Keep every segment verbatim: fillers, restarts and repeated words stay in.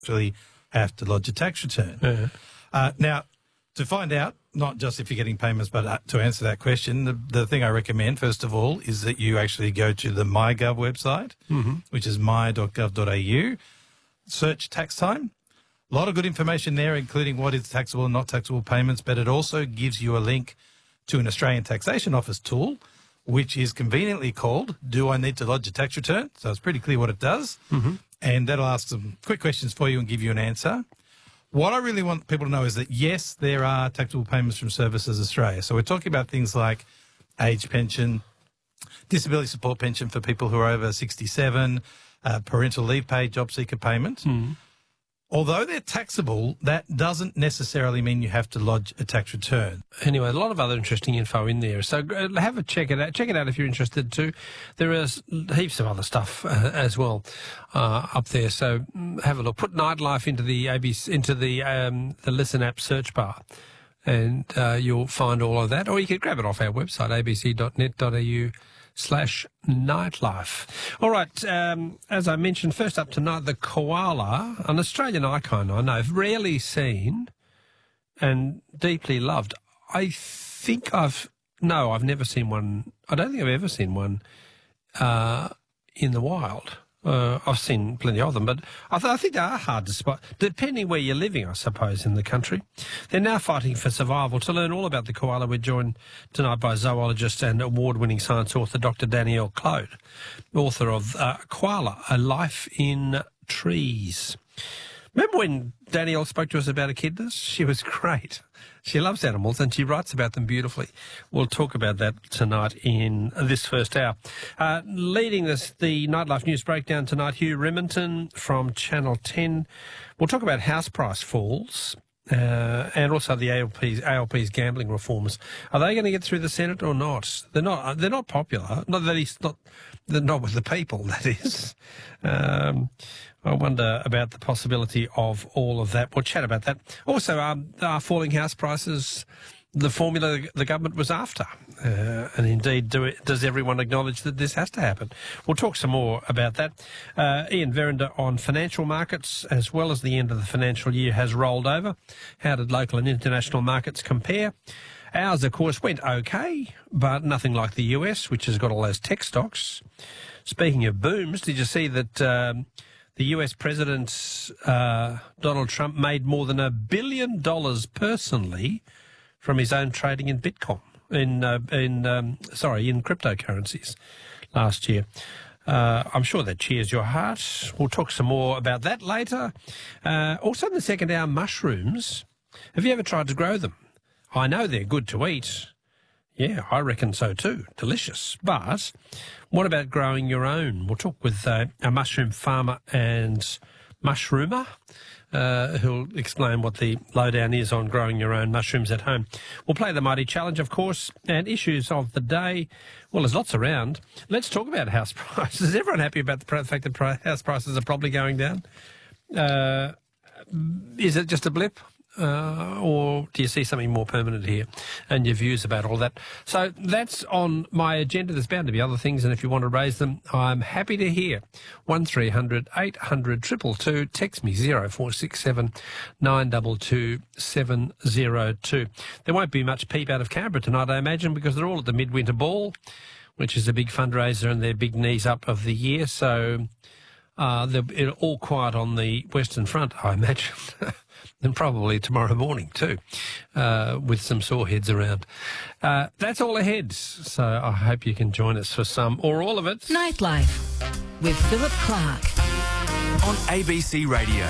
actually have to lodge a tax return. Yeah. Uh, now, to find out, not just if you're getting payments, but uh, to answer that question, the, the thing I recommend, first of all, is that you actually go to the MyGov website, Mm-hmm. which is my dot gov dot a u, search tax time. A lot of good information there, including what is taxable and not taxable payments, but it also gives you a link to an Australian Taxation Office tool, which is conveniently called Do I Need to Lodge a Tax Return? So it's pretty clear what it does. Mm-hmm. And that'll ask some quick questions for you and give you an answer. What I really want people to know is that, yes, there are taxable payments from Services Australia. So we're talking about things like age pension, disability support pension for people who are over sixty-seven, uh, parental leave pay, job seeker payment. Mm. Although they're taxable, that doesn't necessarily mean you have to lodge a tax return. Anyway, a lot of other interesting info in there. So uh, have a check it out. Check it out if you're interested too. There is heaps of other stuff uh, as well uh, up there. So mm, have a look. Put Nightlife into the A B C, into the um, the Listen app search bar, and uh, you'll find all of that. Or you can grab it off our website, a b c dot net dot a u slash nightlife. All right, um, as I mentioned, first up tonight, the koala, an Australian icon I know, rarely seen and deeply loved. I think I've, no, I've never seen one, I don't think I've ever seen one uh, in the wild. Uh, I've seen plenty of them, but I, th- I think they are hard to spot, depending where you're living, I suppose, in the country. They're now fighting for survival. To learn all about the koala, we're joined tonight by zoologist and award-winning science author Doctor Danielle Clode, author of uh, Koala, A Life in Trees. Remember when Danielle spoke to us about echidnas? She was great. She loves animals and she writes about them beautifully. We'll talk about that tonight in this first hour. Uh, leading this, the Nightlife News Breakdown tonight, Hugh Remington from Channel ten. We'll talk about house price falls uh, and also the A L P's, A L P's gambling reforms. Are they going to get through the Senate or not? They're not. They're not popular. Not that he's not. They're not with the people. That is. Um, I wonder about the possibility of all of that. We'll chat about that. Also, um, are falling house prices the formula the government was after? Uh, and indeed, do it, does everyone acknowledge that this has to happen? We'll talk some more about that. Uh, Ian Verinder on financial markets, as well as the end of the financial year has rolled over. How did local and international markets compare? Ours, of course, went okay, but nothing like the U S, which has got all those tech stocks. Speaking of booms, did you see that... Um, The U S President uh, Donald Trump made more than a billion dollars personally from his own trading in Bitcoin, in uh, in um, sorry, in cryptocurrencies last year. Uh, I'm sure that cheers your heart. We'll talk some more about that later. Uh, also, in the second hour, mushrooms. Have you ever tried to grow them? I know they're good to eat. Yeah, I reckon so too. Delicious. But what about growing your own? We'll talk with uh, a mushroom farmer and mushroomer uh, who'll explain what the lowdown is on growing your own mushrooms at home. We'll play the Mighty Challenge, of course, and issues of the day. Well, there's lots around. Let's talk about house prices. Is everyone happy about the fact that house prices are probably going down? Uh, is it just a blip? Uh, or do you see something more permanent here? And your views about all that. So that's on my agenda. There's bound to be other things, and if you want to raise them, I'm happy to hear. one three hundred eight hundred two two two. Text me zero four six seven nine two two seven zero two. There won't be much peep out of Canberra tonight, I imagine, because they're all at the Midwinter Ball, which is a big fundraiser and their big knees up of the year. So uh, they're all quiet on the Western Front, I imagine. And probably tomorrow morning too, uh, with some sore heads around. Uh, that's all ahead, so I hope you can join us for some or all of it. Nightlife with Philip Clark on A B C Radio.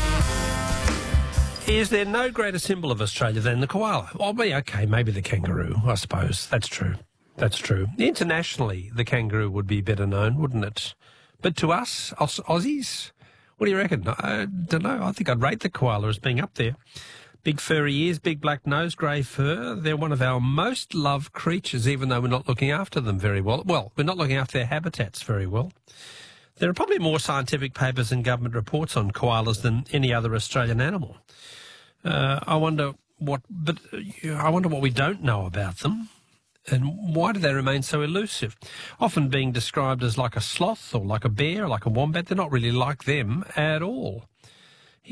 Is there no greater symbol of Australia than the koala? Well, be okay, maybe the kangaroo, I suppose. That's true. That's true. Internationally, the kangaroo would be better known, wouldn't it? But to us, Aus- Aussies... What do you reckon? I don't know. I think I'd rate the koala as being up there. Big furry ears, big black nose, grey fur. They're one of our most loved creatures, even though we're not looking after them very well. Well, we're not looking after their habitats very well. There are probably more scientific papers and government reports on koalas than any other Australian animal. Uh, I wonder what, but uh, I wonder what we don't know about them. And why do they remain so elusive? Often being described as like a sloth or like a bear, or like a wombat. They're not really like them at all.